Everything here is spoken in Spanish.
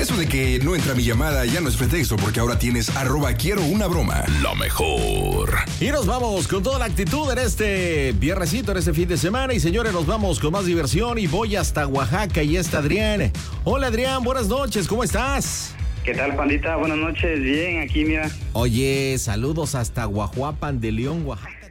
Eso de que no entra mi llamada ya no es pretexto, porque ahora tienes @quiero una broma. Lo mejor. Y nos vamos con toda la actitud en este viernesito, en este fin de semana. Y señores, nos vamos con más diversión y voy hasta Oaxaca y está Adrián. Hola Adrián, buenas noches, ¿cómo estás? ¿Qué tal, pandita? Buenas noches, bien, aquí mira. Oye, saludos hasta Guajuapan de León, Oaxaca.